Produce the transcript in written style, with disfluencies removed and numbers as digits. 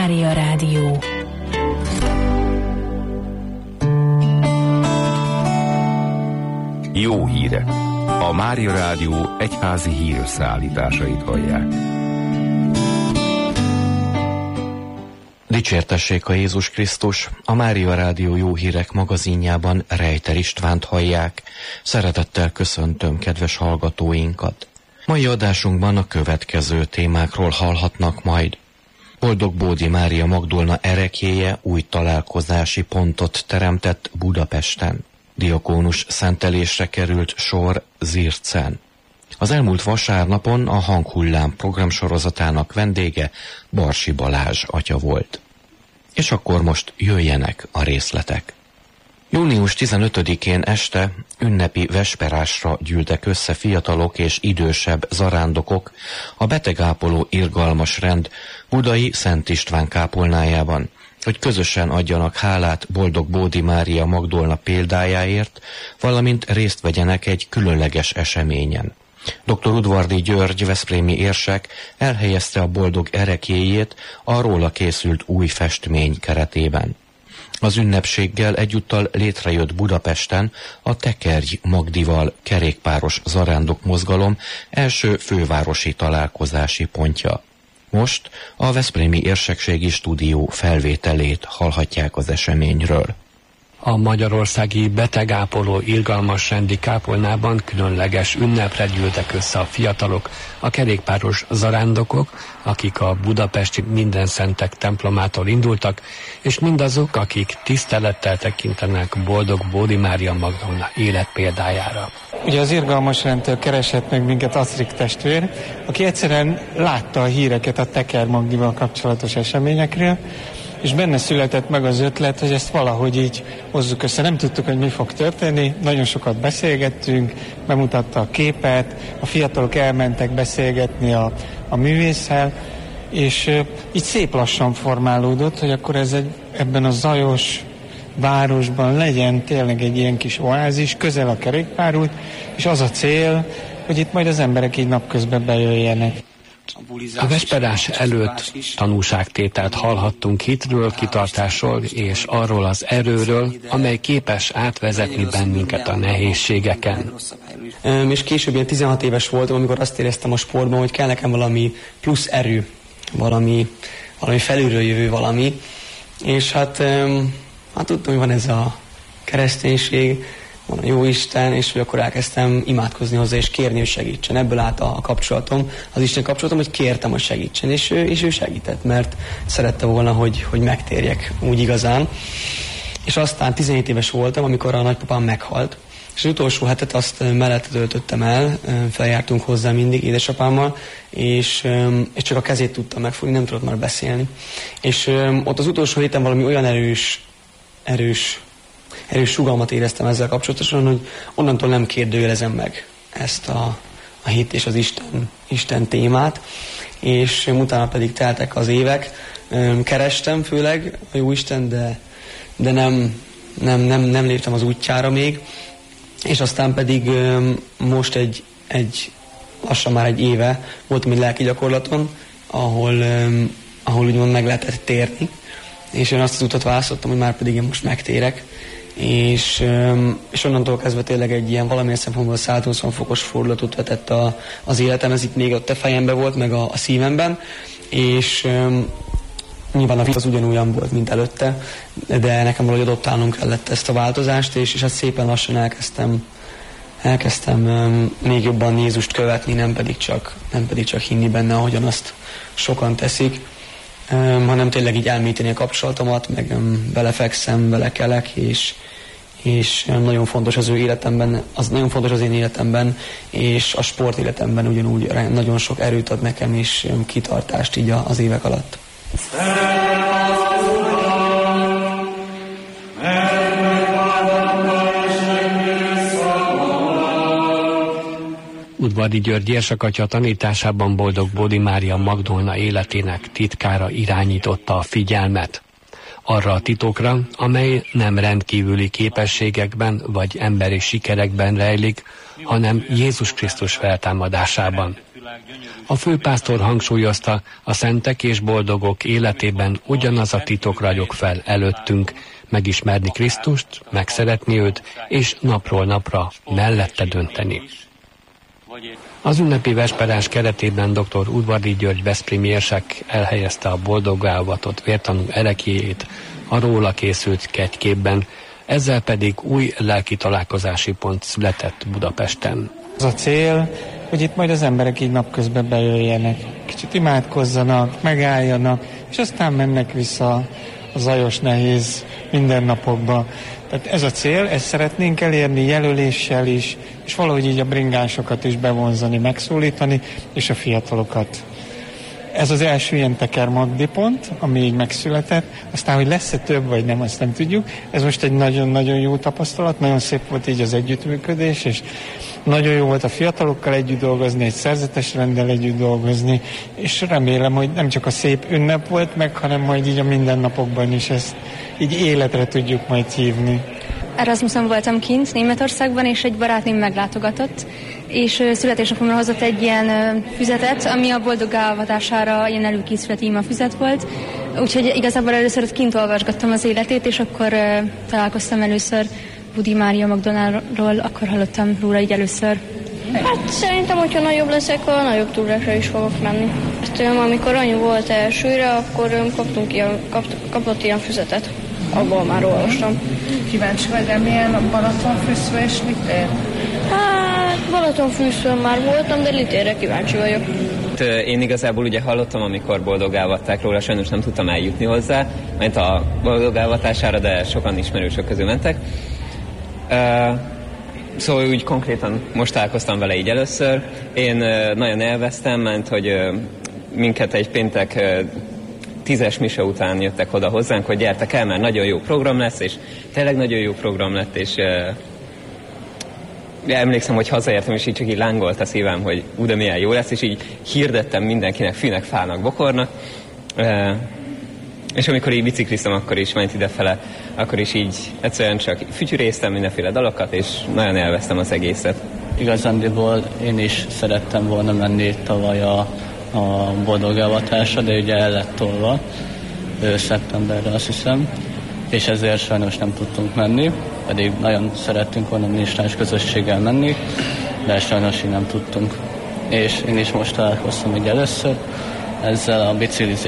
Mária Rádió. Jó hírek! A Mária Rádió egyházi hírösszeállításait hallják. Dicsértessék a Jézus Krisztus! A Mária Rádió Jó Hírek magazinjában Rejter Istvánt hallják. Szeretettel köszöntöm kedves hallgatóinkat. Mai adásunkban a következő témákról hallhatnak majd. Boldog Bódi Mária Magdolna ereklyéje új találkozási pontot teremtett Budapesten. Diakónus szentelésre került sor Zircen. Az elmúlt vasárnapon a Hanghullám programsorozatának vendége Barsi Balázs atya volt. És akkor most jöjjenek a részletek. Június 15-én este ünnepi vesperásra gyűltek össze fiatalok és idősebb zarándokok a betegápoló irgalmas rend budai Szent István kápolnájában, hogy közösen adjanak hálát Boldog Bódi Mária Magdolna példájáért, valamint részt vegyenek egy különleges eseményen. Dr. Udvardi György veszprémi érsek elhelyezte a boldog ereklyéjét a róla készült új festmény keretében. Az ünnepséggel egyúttal létrejött Budapesten a Tekerj Magdival kerékpáros zarándok mozgalom első fővárosi találkozási pontja. Most a veszprémi érsekségi stúdió felvételét hallhatják az eseményről. A magyarországi betegápoló irgalmas rendi kápolnában különleges ünnepre gyűltek össze a fiatalok, a kerékpáros zarándokok, akik a budapesti Mindenszentek templomától indultak, és mindazok, akik tisztelettel tekintenek Boldog Bódi Mária Magdolna életpéldájára. Ugye az irgalmas rendtől keresett meg minket Aszrik testvér, aki egyszerűen látta a híreket a Tekerj Magdival kapcsolatos eseményekről, és benne született meg az ötlet, hogy ezt valahogy így hozzuk össze. Nem tudtuk, hogy mi fog történni, nagyon sokat beszélgettünk, bemutatta a képet, a fiatalok elmentek beszélgetni a művésszel, és így szép lassan formálódott, hogy akkor ez ebben a zajos városban legyen tényleg egy ilyen kis oázis, közel a kerékpárút, és az a cél, hogy itt majd az emberek így napközben bejöjjenek. A vesperás előtt tanúságtételt hallhattunk hitről, kitartásról és arról az erőről, amely képes átvezetni bennünket a nehézségeken. És később ilyen 16 éves voltam, amikor azt éreztem a sportban, hogy kell nekem valami plusz erő, valami felülről jövő valami. És hát tudtam, hogy van ez a kereszténység, van a Jóisten, és hogy akkor elkezdtem imádkozni hozzá, és kérni, hogy segítsen. Ebből állt a kapcsolatom, az Isten kapcsolatom, hogy kértem, hogy segítsen, és ő segített, mert szerette volna, hogy megtérjek úgy igazán. És aztán 17 éves voltam, amikor a nagypapám meghalt, és az utolsó hetet azt mellette töltöttem el, feljártunk hozzá mindig édesapámmal, és csak a kezét tudtam megfogni, nem tudott már beszélni. És ott az utolsó héten valami olyan erős sugalmat éreztem ezzel kapcsolatosan, hogy onnantól nem kérdőjelezem meg ezt a hit és az Isten témát, és utána pedig teltek az évek. Kerestem főleg a jó Isten, de nem léptem az útjára még, és aztán pedig most lassan már egy éve voltam egy lelki gyakorlaton, ahol úgymond meg lehetett térni, és én azt az utat választottam, hogy már pedig én most megtérek, és onnantól kezdve tényleg egy ilyen valamilyen szempontból 180 fokos fordulatot vetett az életem, ez itt még ott a fejemben volt, meg a szívemben, és nyilván a vita az ugyanolyan volt, mint előtte, de nekem valahogy adoptálnom kellett ezt a változást, és hát szépen lassan elkezdtem még jobban Jézust követni, nem pedig csak hinni benne, ahogyan azt sokan teszik, hanem tényleg így elmélyíteni a kapcsolatomat, meg belefekszem, belekelek, és nagyon fontos az ő életemben, az nagyon fontos az én életemben, és a sport életemben ugyanúgy nagyon sok erőt ad nekem, és kitartást így az évek alatt. Udvardi György érsekatya tanításában Boldog Bódi Mária Magdolna életének titkára irányította a figyelmet. Arra a titokra, amely nem rendkívüli képességekben vagy emberi sikerekben rejlik, hanem Jézus Krisztus feltámadásában. A főpásztor hangsúlyozta, a szentek és boldogok életében ugyanaz a titok ragyog fel előttünk, megismerni Krisztust, megszeretni őt, és napról napra mellette dönteni. Az ünnepi vesperás keretében dr. Udvari György veszprémi érsek elhelyezte a boldoggá avatott vértanú ereklyéjét a róla készült kegyképben, ezzel pedig új lelki találkozási pont született Budapesten. Az a cél, hogy itt majd az emberek így napközben bejöjjenek, kicsit imádkozzanak, megálljanak, és aztán mennek vissza a zajos, nehéz mindennapokba. Tehát ez a cél, ezt szeretnénk elérni jelöléssel is, és valahogy így a bringásokat is bevonzani, megszólítani, és a fiatalokat. Ez az első ilyen tekermagdi pont, ami így megszületett. Aztán, hogy lesz-e több, vagy nem, azt nem tudjuk. Ez most egy nagyon-nagyon jó tapasztalat, nagyon szép volt így az együttműködés, és nagyon jó volt a fiatalokkal együtt dolgozni, egy szerzetes renddel együtt dolgozni, és remélem, hogy nem csak a szép ünnep volt meg, hanem majd így a mindennapokban is ezt így életre tudjuk majd hívni. Erasmuson voltam kint Németországban, és egy barátném meglátogatott, és születésnapomra hozott egy ilyen füzetet, ami a boldoggá avatására ilyen előkészület imafüzet volt. Úgyhogy igazából először ott kint olvasgattam az életét, és akkor találkoztam először Budi Mária Magdolnáról, akkor hallottam róla így először. Hát szerintem, hogyha nagyobb leszek, a nagyobb túrásra is fogok menni. Ezt amikor anyu volt elsőre, akkor kapott ilyen füzetet. Abból már olvastam. Kíváncsi vagy, de milyen Balatonfürdő és Litér? Hát Balatonfürdőn már voltam, de Litérre kíváncsi vagyok. Én igazából ugye hallottam, amikor boldogávatták róla, sajnos nem tudtam eljutni hozzá, ment a boldogávatására, de sokan ismerősök közül mentek. Szóval úgy konkrétan most találkoztam vele így először. Én nagyon élveztem, mert hogy minket egy péntek 10-es mise után jöttek oda hozzánk, hogy gyertek el, mert nagyon jó program lesz, és tényleg nagyon jó program lett, és emlékszem, hogy hazaértem, és így csak így lángolt a szívem, hogy de milyen jó lesz, és így hirdettem mindenkinek, fűnek, fának, bokornak. És amikor így bicikliztem, akkor is ment idefele, akkor is így egyszerűen csak fütyüréztem mindenféle dalokat, és nagyon élveztem az egészet. Igazándiból én is szerettem volna menni tavaly a boldogávatásra, de ugye el lett tolva szeptemberre, azt hiszem, és ezért sajnos nem tudtunk menni, pedig nagyon szerettünk volna minisztráns közösséggel menni, de sajnos így nem tudtunk. És én is most találkoztam így először ezzel a biciklizéssel.